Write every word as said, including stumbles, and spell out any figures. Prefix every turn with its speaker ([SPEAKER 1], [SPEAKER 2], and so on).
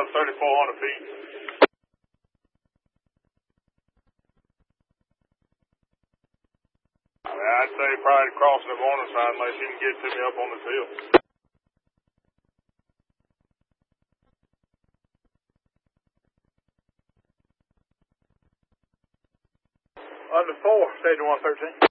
[SPEAKER 1] thirty-four hundred feet. I mean, I'd say probably crossing the warning sign unless you can get to me up on the hill. Under four, stage one thirteen.